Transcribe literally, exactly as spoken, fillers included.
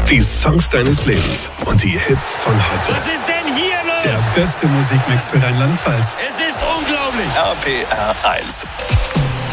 Die Songs deines Lebens und die Hits von heute. Was ist denn hier los? Der beste Musikmix für Rheinland-Pfalz. Es ist unglaublich. R P R eins.